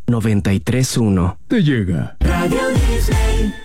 93.1. Te llega. Radio Disney.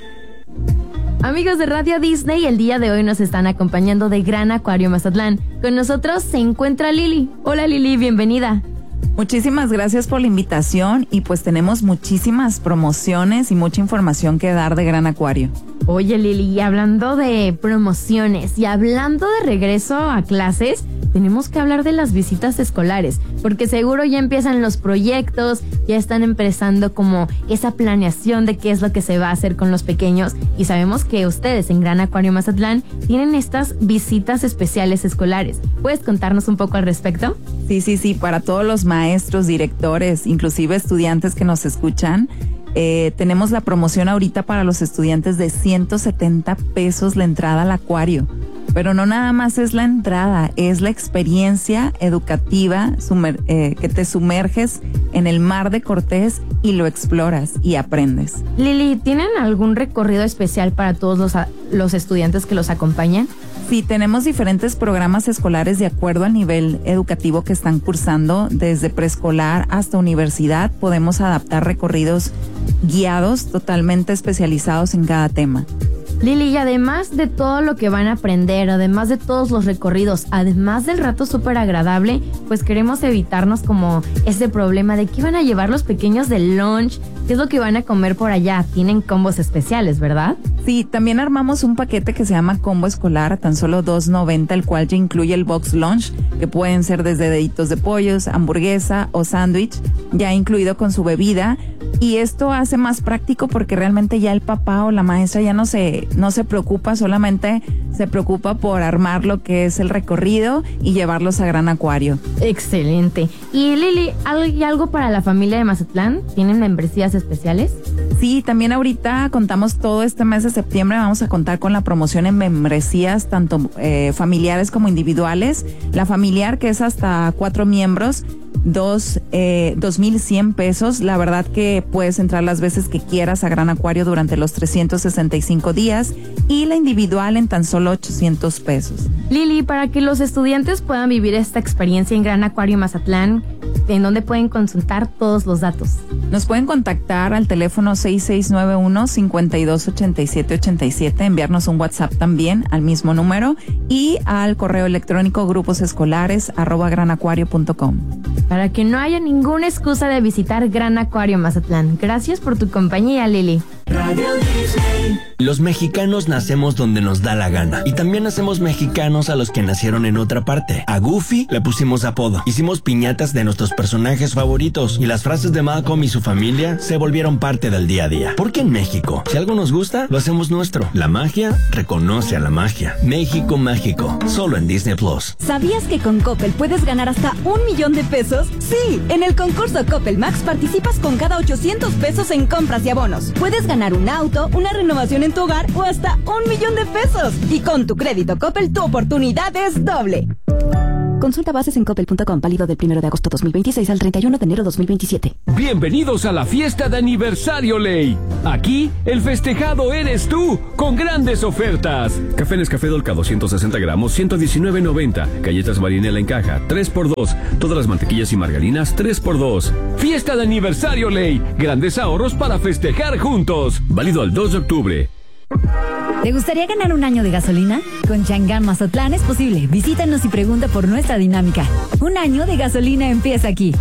Amigos de Radio Disney, el día de hoy nos están acompañando de Gran Acuario Mazatlán. Con nosotros se encuentra Lili. Hola Lili, bienvenida. Muchísimas gracias por la invitación y pues tenemos muchísimas promociones y mucha información que dar de Gran Acuario. Oye Lili, y hablando de promociones y hablando de regreso a clases, tenemos que hablar de las visitas escolares, porque seguro ya empiezan los proyectos, ya están empezando como esa planeación de qué es lo que se va a hacer con los pequeños, y sabemos que ustedes en Gran Acuario Mazatlán tienen estas visitas especiales escolares. ¿Puedes contarnos un poco al respecto? Sí, para todos los maestros, directores, inclusive estudiantes que nos escuchan, tenemos la promoción ahorita para los estudiantes de 170 pesos la entrada al acuario. Pero no nada más es la entrada, es la experiencia educativa que te sumerges en el mar de Cortés y lo exploras y aprendes. Lili, ¿tienen algún recorrido especial para todos los estudiantes que los acompañan? Sí, tenemos diferentes programas escolares de acuerdo al nivel educativo que están cursando, desde preescolar hasta universidad. Podemos adaptar recorridos guiados totalmente especializados en cada tema. Lili, y además de todo lo que van a aprender, además de todos los recorridos, además del rato súper agradable, pues queremos evitarnos como ese problema de qué van a llevar los pequeños del lunch, qué es lo que van a comer por allá. Tienen combos especiales, ¿verdad? Sí, también armamos un paquete que se llama combo escolar a tan solo $2.90, el cual ya incluye el box lunch, que pueden ser desde deditos de pollos, hamburguesa o sándwich, ya incluido con su bebida. Y esto hace más práctico porque realmente ya el papá o la maestra ya no se preocupa, solamente se preocupa por armar lo que es el recorrido y llevarlos a Gran Acuario. Excelente. Y Lili, ¿hay algo para la familia de Mazatlán? ¿Tienen membresías especiales? Sí, también ahorita contamos todo este mes de septiembre, vamos a contar con la promoción en membresías, tanto familiares como individuales. La familiar, que es hasta 4 miembros, 2,100 pesos. La verdad que puedes entrar las veces que quieras a Gran Acuario durante los 365 días, y la individual en tan solo 800 pesos. Lili, para que los estudiantes puedan vivir esta experiencia en Gran Acuario Mazatlán, ¿en dónde pueden consultar todos los datos? Nos pueden contactar al teléfono 6691-528787, enviarnos un WhatsApp también al mismo número, y al correo electrónico gruposescolares@granacuario.com. Para que no haya ninguna excusa de visitar Gran Acuario Mazatlán. Gracias por tu compañía, Lili. Radio Disney. Los mexicanos nacemos donde nos da la gana. Y también hacemos mexicanos a los que nacieron en otra parte. A Goofy le pusimos apodo. Hicimos piñatas de nuestros personajes favoritos. Y las frases de Malcolm y su familia se volvieron parte del día a día. Porque en México, si algo nos gusta, lo hacemos nuestro. La magia reconoce a la magia. México mágico. Solo en Disney Plus. ¿Sabías que con Coppel puedes ganar hasta $1,000,000 de pesos? Sí, en el concurso Coppel Max participas con cada 800 pesos en compras y abonos. Puedes ganar un auto, una renovación en tu hogar o hasta $1,000,000 de pesos. Y con tu crédito Coppel, tu oportunidad es doble. Consulta bases en coppel.com, válido del 1 de agosto 2026 al 31 de enero 2027. Bienvenidos a la fiesta de aniversario Ley. Aquí, el festejado eres tú, con grandes ofertas. Café Nescafé Dolca 260 gramos, $119.90. Galletas Marinela en caja, 3x2. Todas las mantequillas y margarinas, 3x2. Fiesta de aniversario Ley. Grandes ahorros para festejar juntos. Válido al 2 de octubre. ¿Te gustaría ganar un año de gasolina? Con Chang'an Mazatlán es posible. Visítanos y pregunta por nuestra dinámica. Un año de gasolina empieza aquí.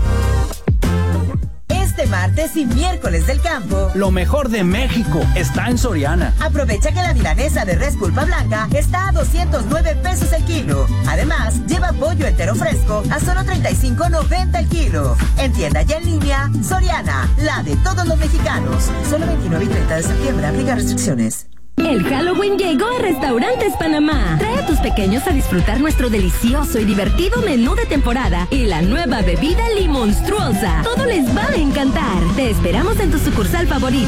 Este martes y miércoles del campo, lo mejor de México está en Soriana. Aprovecha que la milanesa de res pulpa blanca está a 209 pesos el kilo. Además, lleva pollo entero fresco a solo 35.90 el kilo. En tienda y en línea, Soriana, la de todos los mexicanos. Solo 29 y 30 de septiembre, aplica restricciones. El Halloween llegó a Restaurantes Panamá. Trae a tus pequeños a disfrutar nuestro delicioso y divertido menú de temporada y la nueva bebida Limonstruosa. Todo les va a encantar. Te esperamos en tu sucursal favorita.